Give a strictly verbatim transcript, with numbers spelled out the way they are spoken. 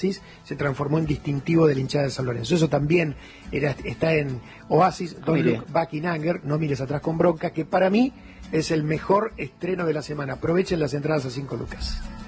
se transformó en distintivo de la hinchada de San Lorenzo. Eso también era, está en Oasis, Don't Look Back in Anger, No mires atrás con bronca, que para mí es el mejor estreno de la semana. Aprovechen las entradas a cinco lucas.